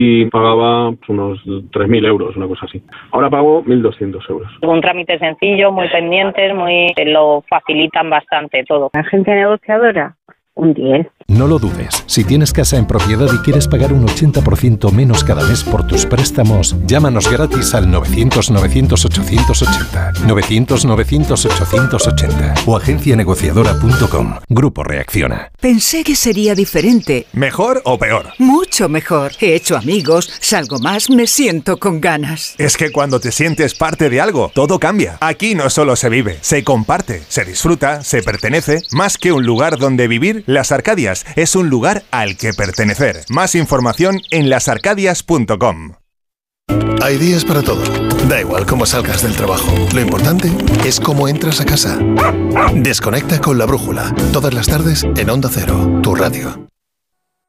y pagaba unos 3.000 euros, una cosa así. Ahora pago 1.200 euros. Un trámite sencillo, muy pendientes, lo facilitan bastante todo. Agencia negociadora, un 10. No lo dudes. Si tienes casa en propiedad y quieres pagar un 80% menos cada mes por tus préstamos, llámanos gratis al 900-900-880. 900-900-880 o agencianegociadora.com. Grupo Reacciona. Pensé que sería diferente. ¿Mejor o peor? Mucho mejor. He hecho amigos, salgo más, me siento con ganas. Es que cuando te sientes parte de algo, todo cambia. Aquí no solo se vive, se comparte, se disfruta, se pertenece. Más que un lugar donde vivir, Las Arcadias es un lugar al que pertenecer. Más información en lasarcadias.com. Hay días para todo. Da igual cómo salgas del trabajo. Lo importante es cómo entras a casa. Desconecta con La Brújula. Todas las tardes en Onda Cero, tu radio.